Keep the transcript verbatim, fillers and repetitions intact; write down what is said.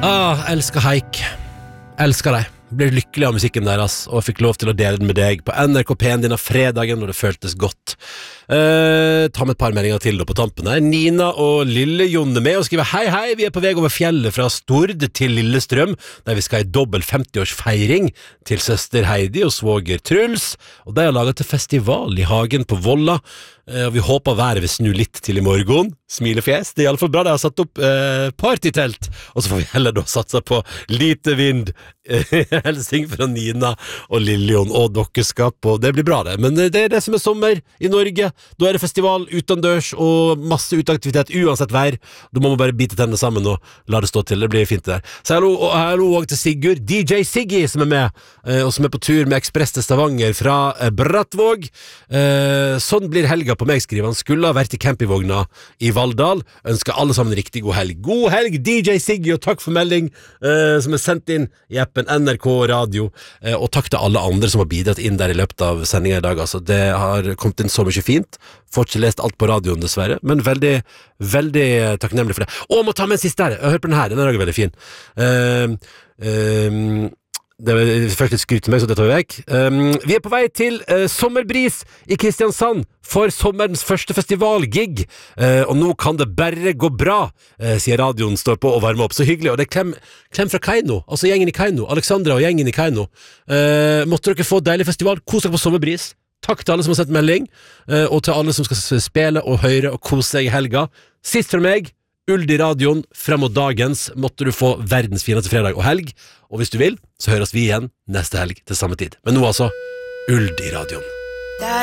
Ah, elsker haik. Elsker deg. Blir lykkelig av musikken deres, og fikk lov til å dele den med deg på N R K P-en din av fredagen, når det føltes godt. Uh, ta med et par meldinger til da på tampen her. Nina og Lille Jon er med og skriver: Hei, hei, vi er på vei over fjellet fra Stord til Lillestrøm, der vi skal i dobbelt femti-årsfeiring til søster Heidi og svoger Truls, og de har laget til festival i hagen på Volla. Uh, og vi håper været vil snu litt til i morgen. Smilefjes, det er i alle fall bra. De har satt opp uh, partytelt, og så får vi heller da satse på lite vind. Helsing fra Nina og Lillion og dere skal på. Det blir bra det, men det er det som er sommer i Norge. Da er det festival utendørs og masse uteaktivitet uansett vær. Da må man bare bite tennene sammen og la det stå til. Det blir fint det der. Så hallo, og hallo også til Sigurd, D J Siggy som er med, og som er på tur med Ekspress til Stavanger fra Brattvåg. Sånn blir helga på meg, skriver han. Skulle ha vært i campingvogna i Valldal. Ønsker alle sammen riktig god helg. God helg, D J Siggy, og takk for melding som er sendt inn i appen N R K Radio, og takk til alle andre som har bidratt inn der i løpet av sendingen i dag. Altså, det har kommet inn så mye fint. Får ikke lest alt på radioen dessverre, men veldig, veldig takknemlig for det. Å, må ta med en siste her. Hør på den her, den er også veldig fin. Uh, uh, Det er først litt skryt til meg, så det tar vi vekk. Um, vi er på vei til uh, Sommerbris i Kristiansand for sommerens første festivalgig. Uh, og nå kan det bare gå bra, uh, sier radioen står på og varmer opp. Så hyggelig. Og det er klem, klem fra Kaino, altså gjengen i Kaino. Alexandra og gjengen i Kaino. Uh, måtte dere få deilig festival. Kos dere på Sommerbris. Takk til alle som har sett melding, uh, og til alle som skal spille og høre og kose seg i helga. Sist fra meg, Uld i radioen, frem mot dagens måtte du få verdens fineste fredag og helg, og hvis du vil, så høres vi igjen neste helg til samme tid. Men nå altså, Uld i radioen.